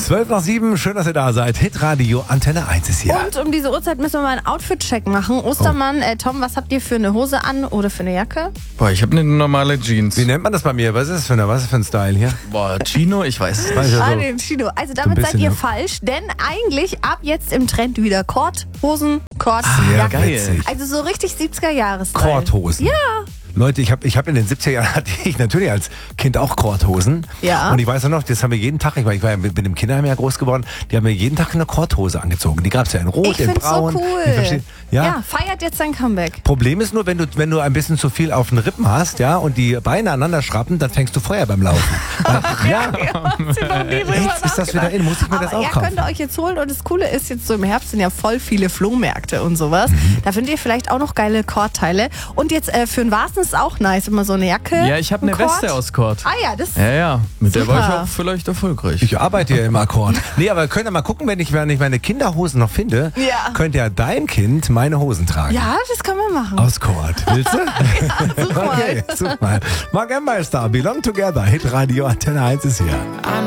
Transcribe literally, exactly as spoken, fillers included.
zwölf nach sieben, schön, dass ihr da seid. Hitradio Antenne eins ist hier. Und um diese Uhrzeit müssen wir mal einen Outfit-Check machen. Ostermann, äh, Tom, was habt ihr für eine Hose an oder für eine Jacke? Boah, ich habe eine normale Jeans. Wie nennt man das bei mir? Was ist das für, eine, was ist das für ein Style hier? Boah, Chino, ich weiß es Weiß nicht. ja Ah, so. den Chino. Also damit seid bisschen, ihr ja. falsch, denn eigentlich ab jetzt im Trend wieder Korthosen, Kord, Sehr Jacke. geil. witzig. Also so richtig siebziger-Jahre-Style. Korthosen. Ja. Leute, ich habe ich hab in den siebziger Jahren hatte ich natürlich als Kind auch Korthosen. Ja. Und ich weiß auch noch, das haben wir jeden Tag, ich war, ich war ja, bin im Kinderheim ja groß geworden, die haben mir jeden Tag eine Korthose angezogen. Die gab es ja in Rot, Ich in find's Braun. so cool. in verschieden- Ja. ja, feiert jetzt sein Comeback. Problem ist nur, wenn du, wenn du ein bisschen zu viel auf den Rippen hast, ja, und die Beine aneinander schrappen, dann fängst du Feuer beim Laufen. Weil- ja, jetzt ist das wieder in, muss ich mir das Aber auch ja, kaufen. könnt ihr euch jetzt holen. Und das Coole ist, jetzt so im Herbst sind ja voll viele Flohmärkte und sowas. Mhm. Da findet ihr vielleicht auch noch geile Kordteile. Und jetzt äh, für den Warsten ist es auch nice, immer so eine Jacke. Ja, ich habe ein eine Kord. Weste aus Kord. Ah ja, das Ja, ja. Mit der war ich Super. auch vielleicht erfolgreich. Ich arbeite ja im Akkord. Nee, aber könnt ihr mal gucken, wenn ich, wenn ich meine Kinderhosen noch finde, Ja. könnt ja dein Kind meine Hosen tragen. Ja, das können wir machen. Aus Kord. Willst du? Ja, such mal. Okay, such mal. Mark Emmeister, Belong Together, Hitradio Antenne eins ist hier.